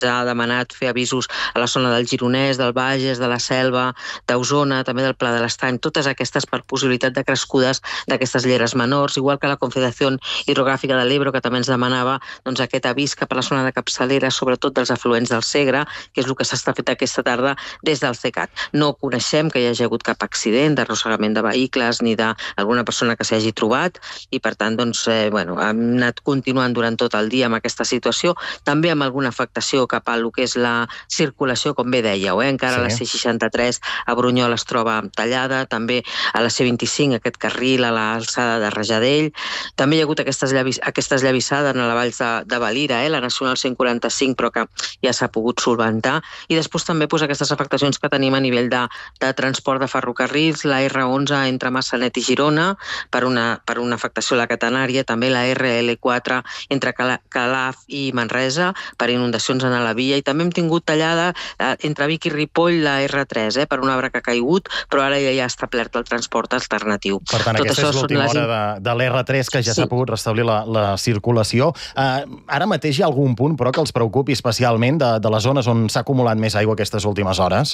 ha demanat fer avisos a la zona del Gironès, del Bages, de la Selva, d'Osona, també del Pla de l'Estany, totes aquestes per possibilitat de crescudes d'aquestes lleres menors, igual que la Confederació Hidrogràfica de l'Ebro, que també ens demanava aquest avís cap a la zona de capçalera, sobretot dels afluents del Segre, que és el que s'està fet aquesta tarda des del CECAT. No coneixem que hi hagi hagut cap accident d'arrossegament de vehicles ni d'alguna persona que s'hi hagi trobat i, per tant, hem anat continuant durant tot el dia amb aquesta situació, també amb alguna afectació cap a lo que és la circulació, com bé dèieu, encara a la C63 a Brunyola es troba tallada, també a la C25 aquest carril a l'alçada de Rajadell, també hi ha hagut aquestes llavissades a la vall de Valira, la Nacional 145, però que ja s'ha pogut solventar, i després també aquestes afectacions que tenim a nivell de transport de ferrocarrils, la R11 entre Massanet i Girona, per una afectació a la catenària, també la RL4 entre Calaf i Manresa, per inundacions en la via, i també hem tingut tallada entre Vic i Ripoll la R3, per un arbre que ha caigut, però ara ja ha establert el transport alternatiu. Per tant, aquesta és l'última hora de l'R3, que ja s'ha pogut restablir la circulació. Ara mateix hi ha algun punt, però, que els preocupi especialment de les zones on s'ha acumulat més aigua aquestes últimes hores?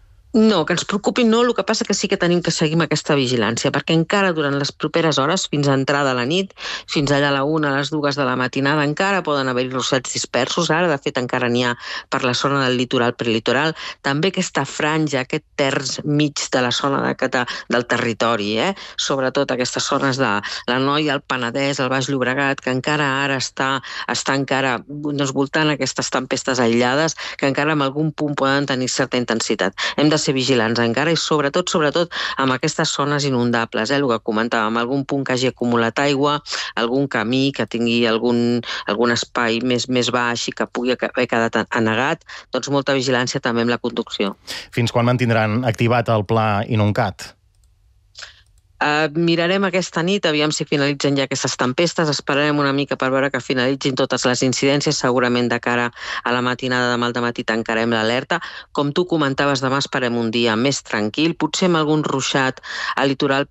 No, que ens preocupi no, el que passa que sí que tenim que seguir amb aquesta vigilància, perquè encara durant les properes hores, fins a entrada a la nit, fins allà a la 1, a les 2 de la matinada, encara poden haver-hi ruixats dispersos, ara de fet encara n'hi ha per la zona del litoral prelitoral, també aquesta franja, aquest terç mig de la zona del territori, sobretot aquestes zones de la Noia, el Penedès, el Baix Llobregat, que encara ara està encara voltant aquestes tempestes aïllades, que encara en algun punt poden tenir certa intensitat. Hem de ser vigilants encara i sobretot amb aquestes zones inundables, el que comentàvem, algun punt que hagi acumulat aigua, algun camí que tingui algun espai més baix i que pugui haver quedat anegat, doncs molta vigilància també amb la conducció. Fins quan mantindran activat el pla Inuncat? Mirarem aquesta nit, aviam si finalitzen ja aquestes tempestes, esperarem una mica per veure que finalitzin totes les incidències, segurament de cara a la matinada de demà al matí tancarem l'alerta. Com tu comentaves, demà esperem un dia més tranquil, potser amb algun ruixat a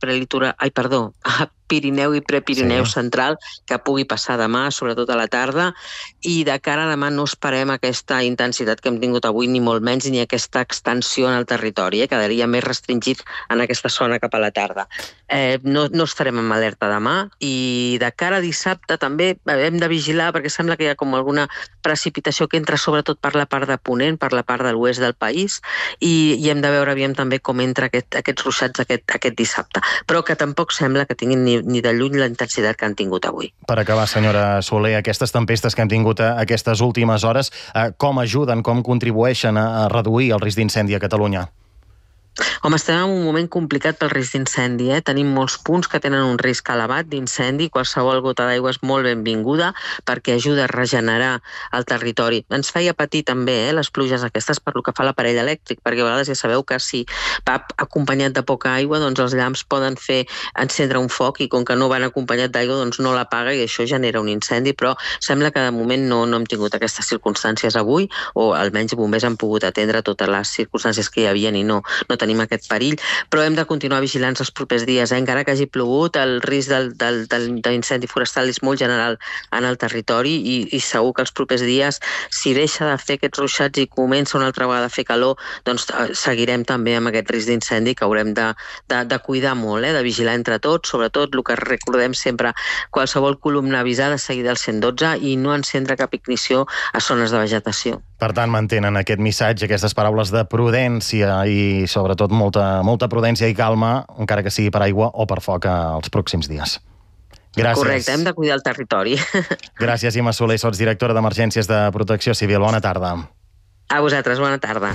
Pirineu i Prepirineu central, que pugui passar demà, sobretot a la tarda, i de cara a demà no esperem aquesta intensitat que hem tingut avui, ni molt menys, ni aquesta extensió en el territori, quedaria més restringit en aquesta zona cap a la tarda. No estarem en alerta demà, i de cara a dissabte també hem de vigilar, perquè sembla que hi ha com alguna precipitació que entra sobretot per la part de Ponent, per la part de l'oest del país, i hem de veure aviam també com entra aquests ruixats aquest dissabte, però que tampoc sembla que tinguin ni de lluny la intensitat que han tingut avui. Per acabar, senyora Soler, aquestes tempestes que hem tingut aquestes últimes hores, com ajuden, com contribueixen a reduir el risc d'incendi a Catalunya? Home, estem en un moment complicat pel risc d'incendi. Tenim molts punts que tenen un risc elevat d'incendi. Qualsevol gota d'aigua és molt benvinguda perquè ajuda a regenerar el territori. Ens feia patir també les pluges aquestes per lo que fa a l'aparell elèctric, perquè a vegades ja sabeu que si va acompanyat de poca aigua, doncs els llamps poden fer encendre un foc i com que no van acompanyat d'aigua, doncs no l'apaga i això genera un incendi, però sembla que de moment no hem tingut aquestes circumstàncies avui, o almenys bombers han pogut atendre totes les circumstàncies que hi havia i no tenim aquest perill, però hem de continuar vigilants els propers dies. Encara que hagi plogut, el risc d'incendi forestal és molt general en el territori i segur que els propers dies, si deixa de fer aquests ruixats i comença una altra vegada a fer calor, doncs seguirem també amb aquest risc d'incendi que haurem de cuidar molt, de vigilar entre tots, sobretot el que recordem sempre, qualsevol columna avisada seguida del 112 i no encendre cap ignició a zones de vegetació. Per tant, mantenen aquest missatge, aquestes paraules de prudència i sobretot molta prudència i calma, encara que sigui per aigua o per foc els pròxims dies. Gràcies. Correcte, hem de cuidar el territori. Gràcies, Imma Soler, sotsdirectora d'Emergències de Protecció Civil. Bona tarda. A vosaltres, bona tarda.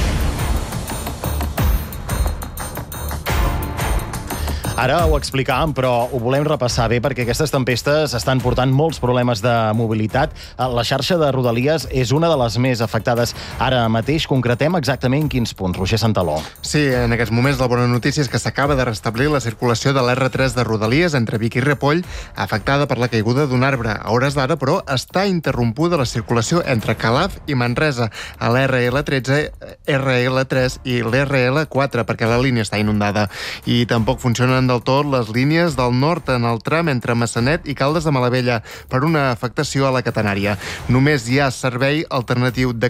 Ara ho explicàvem, però ho volem repassar bé perquè aquestes tempestes estan portant molts problemes de mobilitat. La xarxa de Rodalies és una de les més afectades ara mateix. Concretem exactament quins punts, Roger Santaló. Sí, en aquests moments la bona notícia és que s'acaba de restablir la circulació de l'R3 de Rodalies entre Vic i Ripoll, afectada per la caiguda d'un arbre. A hores d'ara, però, està interrompuda la circulació entre Calaf i Manresa, a l'RL13, RL3 i l'RL4, perquè la línia està inundada. I tampoc funcionen del tot les línies del nord en el tram entre Massanet i Caldes de Malavella per una afectació a la catenària. Només hi ha servei alternatiu de